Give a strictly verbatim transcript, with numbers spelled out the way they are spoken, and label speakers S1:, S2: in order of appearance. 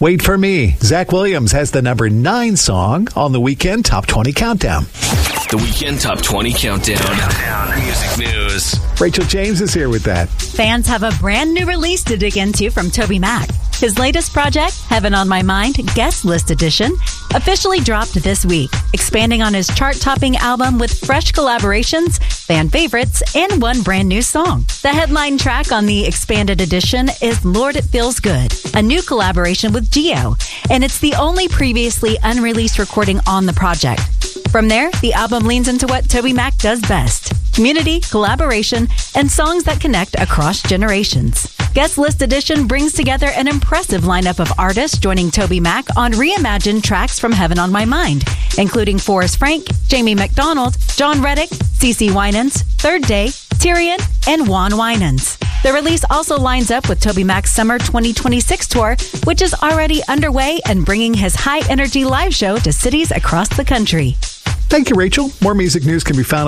S1: Wait for Me. Zach Williams has the number nine song on the Weekend Top twenty Countdown.
S2: The Weekend Top twenty Countdown. Music news.
S1: Rachel James is here with that.
S3: Fans have a brand new release to dig into from TobyMac. His latest project, Heaven on My Mind Guest List Edition, officially dropped this week, expanding on his chart-topping album with fresh collaborations, fan favorites, and one brand new song. The headline track on the expanded edition is Lord It Feels Good, a new collaboration with Geo, and it's the only previously unreleased recording on the project. From there, the album leans into what TobyMac does best: community, collaboration, and songs that connect across generations. Guest List Edition brings together an impressive lineup of artists joining TobyMac on reimagined tracks from Heaven on My Mind, including Forrest Frank, Jamie McDonald, John Reddick, CeCe Winans, Third Day, Tyrion, and Juan Winans. The release also lines up with TobyMac's Summer twenty twenty-six tour, which is already underway and bringing his high-energy live show to cities across the country.
S1: Thank you, Rachel. More music news can be found